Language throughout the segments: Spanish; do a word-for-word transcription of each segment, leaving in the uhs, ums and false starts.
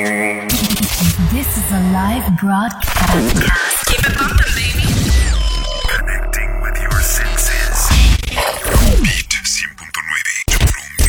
This is a live broadcast. Keep it pumping, baby. Connecting with your senses. Beat cien punto nueve, True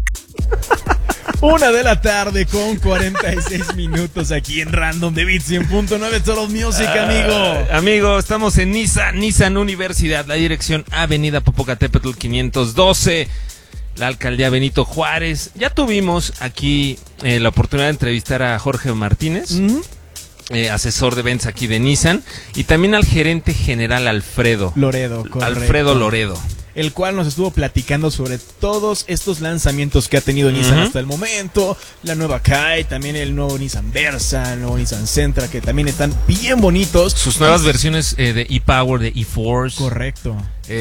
Music. Una de la tarde con cuarenta y seis minutos aquí en Random de Beat cien punto nueve, True Music, amigo. Uh, amigo, estamos en Nissan, Nissan Universidad, la dirección Avenida Popocatépetl quinientos doce, la alcaldía Benito Juárez. Ya tuvimos aquí eh, la oportunidad de entrevistar a Jorge Martínez, uh-huh. eh, asesor de ventas aquí de Nissan, y también al gerente general Alfredo Loredo, correcto. Alfredo Loredo, el cual nos estuvo platicando sobre todos estos lanzamientos que ha tenido Nissan uh-huh. hasta el momento. La nueva Kai, también el nuevo Nissan Versa, el nuevo Nissan Sentra, que también están bien bonitos. Sus nuevas versiones eh, de e-Power, de e-Force. Correcto.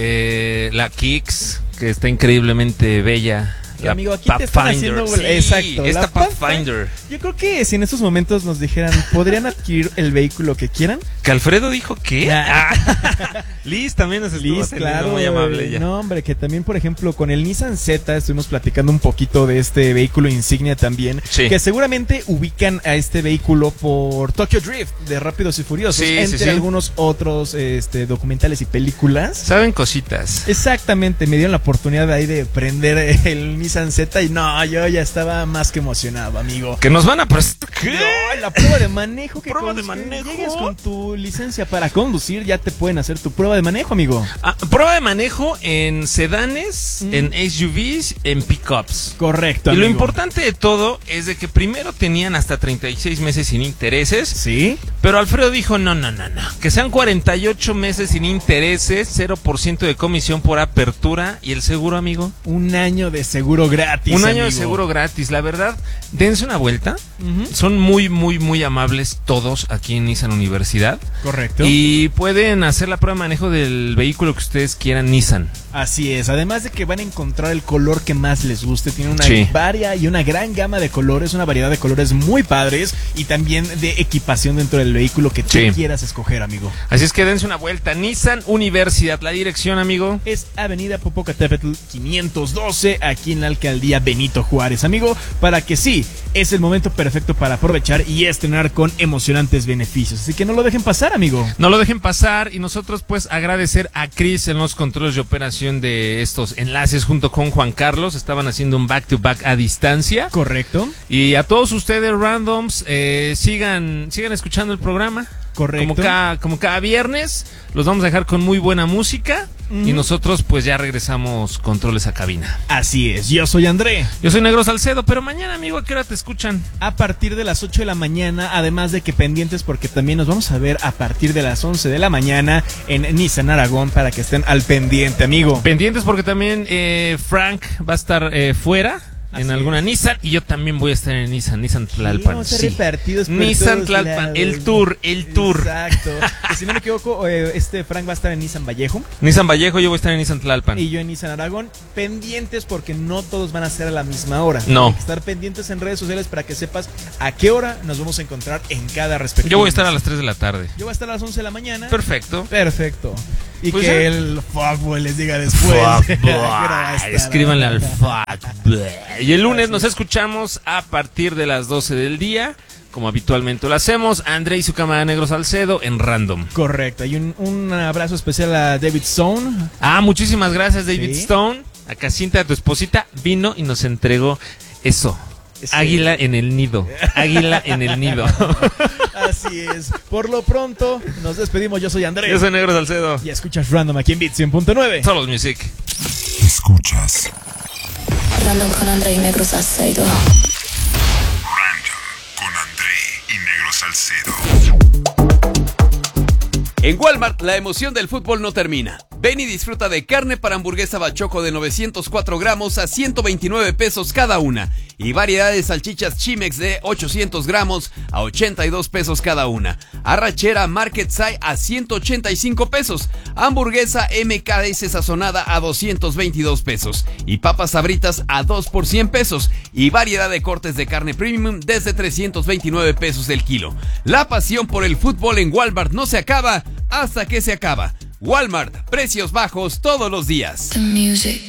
Eh, la Kicks, que está increíblemente bella. La amigo, aquí te están haciendo... Sí, exacto. Esta Pathfinder. Yo creo que si en estos momentos nos dijeran, ¿podrían adquirir el vehículo que quieran? ¿Que Alfredo dijo qué? Ah. Liz también nos estuvo Liz, claro, muy amable ella. No, hombre, que también, por ejemplo, con el Nissan Z estuvimos platicando un poquito de este vehículo insignia también. Sí. Que seguramente ubican a este vehículo por Tokyo Drift, de Rápidos y Furiosos, sí, entre sí, sí. algunos otros este, documentales y películas. Saben cositas. Exactamente, me dieron la oportunidad ahí de prender el Nissan Z y no, yo ya estaba más que emocionado, amigo. Que nos van a prestar. ¿Qué? No, la prueba de manejo. Que ¿Prueba con, de manejo? Llegues con tu licencia para conducir, ya te pueden hacer tu prueba de manejo, amigo. Ah, prueba de manejo en sedanes, mm. en S U Vs, en pickups. Correcto, y amigo. lo importante de todo es de que primero tenían hasta treinta y seis meses sin intereses. Sí. Pero Alfredo dijo, no, no, no, no. Que sean cuarenta y ocho meses sin intereses, cero por ciento de comisión por apertura. ¿Y el seguro, amigo? Un año de seguro gratis, Un año amigo. de seguro gratis. La verdad, dense una vuelta. Uh-huh. Son muy, muy, muy amables todos aquí en Nissan Universidad. Correcto. Y pueden hacer la prueba de manejo del vehículo que ustedes quieran, Nissan. Así es, además de que van a encontrar el color que más les guste. Tiene una sí. varia y una gran gama de colores, una variedad de colores muy padres y también de equipación dentro del vehículo que tú sí. quieras escoger, amigo. Así es que dense una vuelta. Nissan Universidad, la dirección, amigo, es Avenida Popocatépetl quinientos doce, aquí en la alcaldía Benito Juárez, amigo, para que sí, es el momento perfecto para aprovechar y estrenar con emocionantes beneficios. Así que no lo dejen pasar, amigo. No lo dejen pasar, y nosotros pues agradecer a Chris en los controles de operación de estos enlaces junto con Juan Carlos. Estaban haciendo un back to back a distancia. Correcto. Y a todos ustedes randoms, eh, sigan sigan escuchando el programa. Correcto. Como cada, como cada viernes, los vamos a dejar con muy buena música. Uh-huh. Y nosotros pues ya regresamos controles a cabina. Así es, yo soy André. Yo soy Negro Salcedo, pero mañana, amigo, ¿a qué hora te escuchan? A partir de las ocho de la mañana, además de que pendientes porque también nos vamos a ver a partir de las once de la mañana en Nissan Aragón, para que estén al pendiente, amigo. Pendientes porque también eh, Frank va a estar eh, fuera. Así en alguna es. Nissan, y yo también voy a estar en Nissan, Nissan Tlalpan. Sí, repartidos por Nissan Tlalpan, el tour, el tour. Exacto. Y si no me equivoco, eh, este Frank va a estar en Nissan Vallejo. Nissan Vallejo, yo voy a estar en Nissan Tlalpan. Y yo en Nissan Aragón. Pendientes porque no todos van a ser a la misma hora. No. Hay que estar pendientes en redes sociales para que sepas a qué hora nos vamos a encontrar en cada respectivo. Yo voy a estar a las tres de la tarde. Yo voy a estar a las once de la mañana. Perfecto. Perfecto. Y pues que ya. El fuckboy les diga después. Escríbanle al fuckboy. Y el lunes nos escuchamos a partir de las doce del día, como habitualmente lo hacemos. André y su cámara Negro Salcedo en Random. Correcto. Y un, un abrazo especial a David Stone. Ah, muchísimas gracias, David ¿Sí? Stone. A casita de tu esposita vino y nos entregó eso. Sí. Águila en el nido. Águila en el nido. Así es. Por lo pronto, nos despedimos. Yo soy Andrés. Yo soy Negro Salcedo. Y escuchas Random aquí en Beat cien punto nueve. True Music. Escuchas Random con André y Negro Salcedo. Random con André y Negro Salcedo. En Walmart, la emoción del fútbol no termina. Ven y disfruta de carne para hamburguesa bachoco de novecientos cuatro gramos a ciento veintinueve pesos cada una. Y variedad de salchichas Chimex de ochocientos gramos a ochenta y dos pesos cada una. Arrachera Market Size a ciento ochenta y cinco pesos. Hamburguesa M K S sazonada a doscientos veintidós pesos. Y papas sabritas a dos por cien pesos. Y variedad de cortes de carne premium desde trescientos veintinueve pesos el kilo. La pasión por el fútbol en Walmart no se acaba hasta que se acaba. Walmart, precios bajos todos los días. The music.